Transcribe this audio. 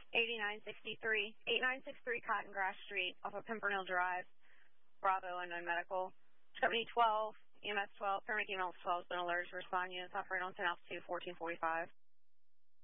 8963 Cotton Grass Street off of Pimpernel Drive, Bravo Unknown Medical. Company 12, EMS 12, paramedic EMS 12 has been alerted to respond. Units operating on 10 altitude 1445.